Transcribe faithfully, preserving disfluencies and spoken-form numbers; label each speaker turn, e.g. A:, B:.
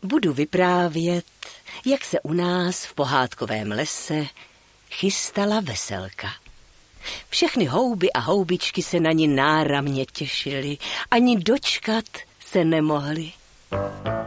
A: budu vyprávět, jak se u nás v pohádkovém lese chystala veselka. Všechny houby a houbičky se na ní náramně těšily, ani dočkat se nemohly.